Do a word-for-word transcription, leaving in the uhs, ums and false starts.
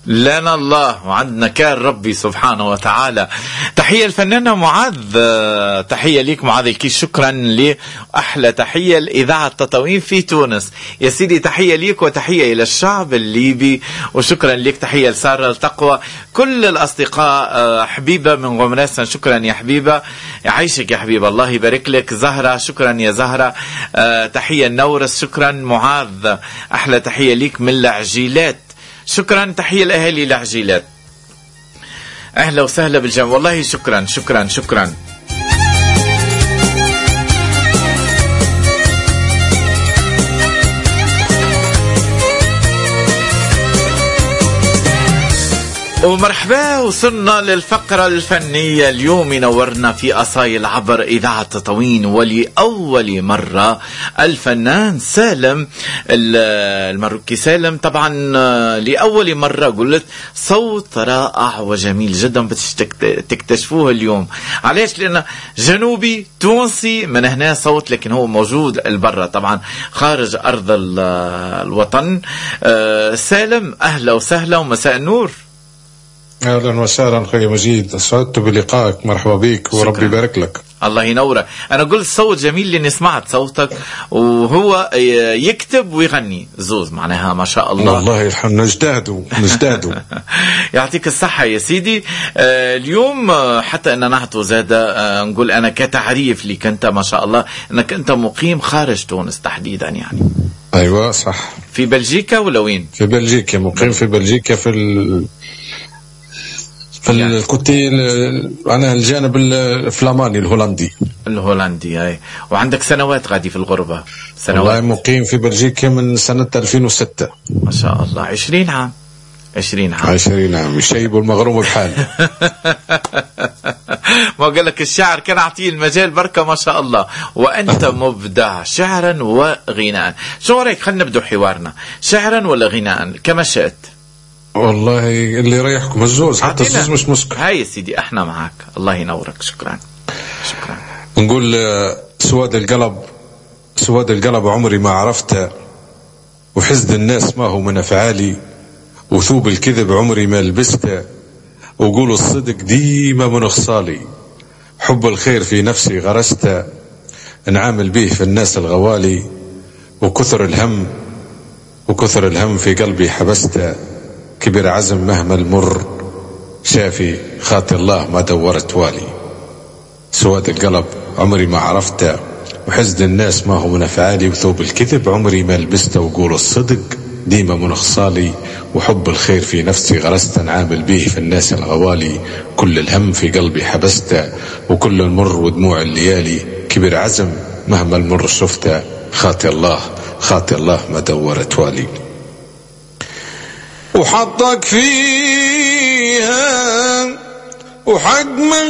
لنا الله وعندنا كان ربي سبحانه وتعالى. تحية الفنانة معاذ، تحية ليك معاذ الكيس، شكرا لأحلى تحية لإذاعة تطاوين في تونس يا سيدي. تحية ليك وتحية إلى الشعب الليبي، وشكرا ليك. تحية لسارة التقوى، كل الأصدقاء. حبيبة من غمراسة، شكرا يا حبيبة، يعيشك يا حبيبة، الله يبارك لك. زهرة، شكرا يا زهرة. تحية النورس، شكرا. معاذ، أحلى تحية ليك من العجيلات، شكرا. تحية الأهالي العجيلات، أهلا وسهلا بالجميع، والله شكرا شكرا شكرا. ومرحبا، وصلنا للفقرة الفنية اليوم. ينورنا في أصايل عبر إذاعة تطاوين، ولأول مرة الفنان سالم المروكي. سالم طبعا لأول مرة قلت صوت رائع وجميل جدا، بتكتشفوه اليوم. علاش؟ لأنه جنوبي تونسي من هنا صوت، لكن هو موجود البرة طبعا خارج أرض الوطن. سالم، أهلا وسهلا ومساء النور. اهلا وسهلا خي مجيد، سعدت بلقائك، مرحبا بك وربي يبارك لك. الله ينورك. انا قلت صوت جميل لاني سمعت صوتك، وهو يكتب ويغني زوز، معناها ما شاء الله. والله الحمد نجتهدوا نجتهدوا. يعطيك الصحة يا سيدي. آه اليوم حتى ان نعطوا زادة، آه نقول انا كتعريف لك انت ما شاء الله انك انت مقيم خارج تونس تحديدا يعني. ايوه صح. في بلجيكا ولا وين؟ في بلجيكا، مقيم في بلجيكا في ال... في يعني الكوتي، أنا الجانب الفلاماني الهولندي. الهولندي أي. وعندك سنوات غادي في الغربة؟ سنوات. والله مقيم في بلجيكا من سنة ألفين وستة. ما شاء الله، عشرين عام. عشرين عام. عشرين عام، يشيب المغروم بحال. ما قال لك الشعر كان أعطيه المجال بركة ما شاء الله، وأنت مبدع شعرا وغناء. شو رأيك؟ خلينا نبدو حوارنا، شعرا ولا غناء كما شئت؟ والله اللي يريحكم، الزوز حتى الزوز مش مشكل. هاي يا سيدي احنا معك، الله ينورك. شكرا شكرا. نقول سواد القلب، سواد القلب عمري ما عرفته، وحزن الناس ما هو من أفعالي، وثوب الكذب عمري ما لبسته، وقولوا الصدق ديما من خصالي، حب الخير في نفسي غرسته، نعامل به في الناس الغوالي، وكثر الهم وكثر الهم في قلبي حبسته، كبر عزم مهما المر شافي، خاطي الله ما دورت والي. سواد القلب عمري ما عرفته، وحزن الناس ما هو من أفعالي، وثوب الكذب عمري ما لبسته، وقول الصدق ديما من خصالي، وحب الخير في نفسي غرسته، نعامل به في الناس الغوالي، كل الهم في قلبي حبسته، وكل المر ودموع الليالي، كبر عزم مهما المر شفته، خاطي الله خاطي الله ما دورت والي. وحطك فيها وحق من